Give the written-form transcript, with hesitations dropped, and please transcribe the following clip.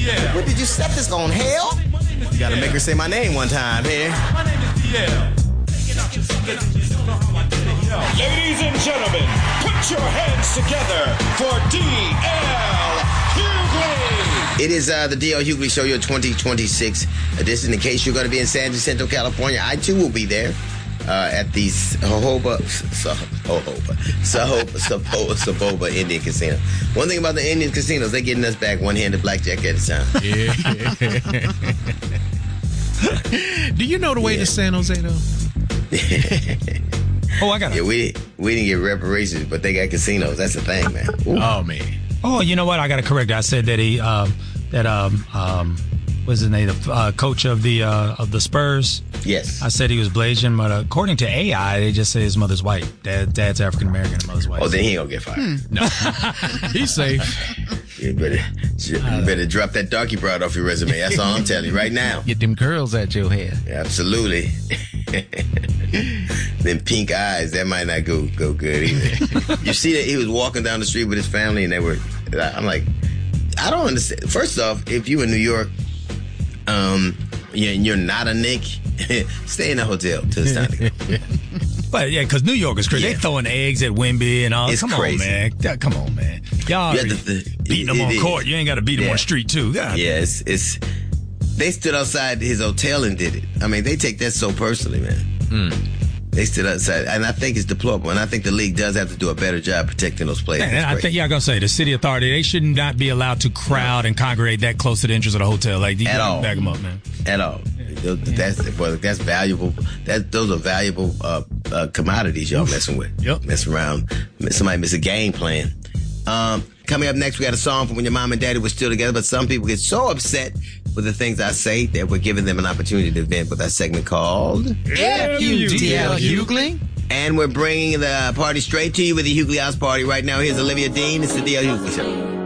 What did you set this on hell? You gotta make her say my name one time here. My name is DL. Ladies and gentlemen, put your hands together for D.L. Hughley. It is the D.L. Hughley Show, your 2026 edition. In case you're going to be in San Jacinto, California, I too will be there at the Sahoba Indian Casino. One thing about the Indian casinos, they're getting us back one-handed blackjack at a time. Yeah. Do you know the way to San Jose, though? Oh, I got it. Yeah, we didn't get reparations, but they got casinos. That's the thing, man. Ooh. Oh, man. Oh, you know what? I got to correct it. I said that he what's his name? The coach of the Spurs. Yes. I said he was Blasian, but according to AI, they just say his mother's white. Dad's African American and mother's white. Oh, then he ain't gonna get fired. No, he's safe. You better drop that darky broad off your resume. That's all I'm telling you right now. Get them curls out your hair. Absolutely. Them pink eyes, that might not go good either. You see that he was walking down the street with his family, and I'm like, I don't understand. First off, if you in New York, you're not a Knick, stay in a hotel till it's time to go. But yeah, because New York is crazy. Yeah. They throwing eggs at Wemby and all. It's crazy. Come on, man. Y'all beating them on court. You ain't got to beat them on street too. God. Yeah, it's they stood outside his hotel and did it. I mean, they take that so personally, man. They stood outside, and I think it's deplorable. And I think the league does have to do a better job protecting those players. And I think, I'm gonna say the city authority, they should not be allowed to crowd and congregate that close to the entrance of the hotel. Like, you gotta back them up, man. At all. That's valuable. Those are valuable commodities y'all messing with. Yep. Mess around. Somebody miss a game plan. Coming up next, we got a song from when your mom and daddy were still together, but some people get so upset with the things I say that we're giving them an opportunity to vent with our segment called DL Hughley. And we're bringing the party straight to you with the Hughley House Party right now. Here's Olivia Dean. It's the DL Hughley Show.